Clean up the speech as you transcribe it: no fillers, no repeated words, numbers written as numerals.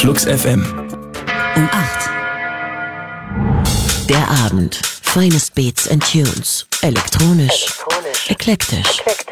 Flux FM. Um 8. Der Abend. Finest Beats and Tunes. Elektronisch. Eklektisch.